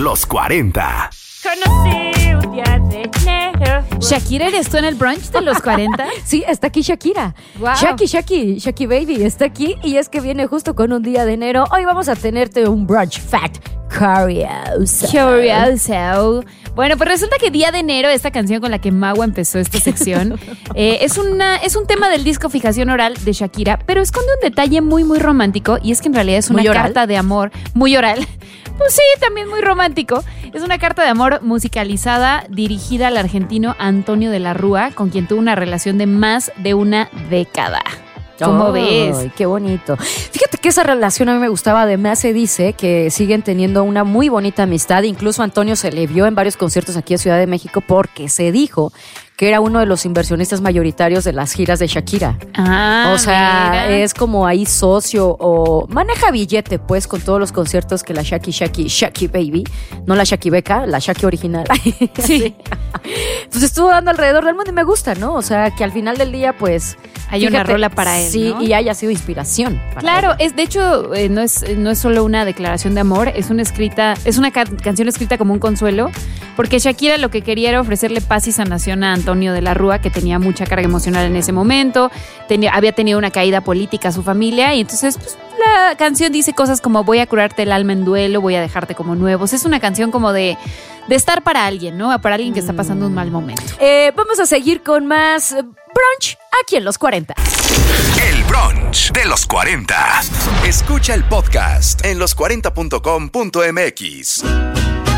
los 40. Conocí un día de enero. ¿Shakira eres tú en el brunch de los 40? Sí, está aquí Shakira. Wow. Shaki Baby está aquí y es que viene justo con un día de enero. Hoy vamos a tenerte un brunch fact curioso. Bueno, pues resulta que Día de Enero, esta canción con la que Magua empezó esta sección, es un tema del disco Fijación Oral de Shakira, pero esconde un detalle muy, muy romántico y es que en realidad es una carta de amor muy oral. Pues sí, también muy romántico. Es una carta de amor musicalizada dirigida al argentino Antonio de la Rúa, con quien tuvo una relación de más de una década. ¿Cómo ves? Ay, qué bonito. Fíjate que esa relación a mí me gustaba. Además se dice que siguen teniendo una muy bonita amistad. Incluso Antonio se le vio en varios conciertos aquí en Ciudad de México porque se dijo que era uno de los inversionistas mayoritarios de las giras de Shakira. Ah, o sea, mira. es como ahí socio o maneja billete, pues, con todos los conciertos que la Shaki Baby, no la Shaki Beca, la Shaki original. Sí. Pues estuvo dando alrededor del mundo y me gusta, ¿no? O sea, que al final del día, pues... Hay una rola para él, sí, ¿no? y haya sido inspiración. Claro, de hecho, no es solo una declaración de amor, es una canción escrita como un consuelo, porque Shakira lo que quería era ofrecerle paz y sanación a Antonio de la Rúa, que tenía mucha carga emocional en ese momento, había tenido una caída política a su familia, y entonces pues, la canción dice cosas como voy a curarte el alma en duelo, voy a dejarte como nuevos. Es una canción como de estar para alguien, ¿no? Para alguien que está pasando un mal momento. Vamos a seguir con más brunch aquí en los 40. El brunch de los 40. Escucha el podcast en los40.com.mx.